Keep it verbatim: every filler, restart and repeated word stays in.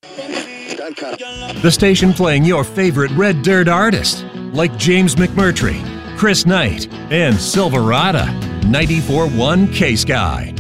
The station playing your favorite Red Dirt artists, like James McMurtry, Chris Knight, and Silverado. ninety-four point one K-Sky.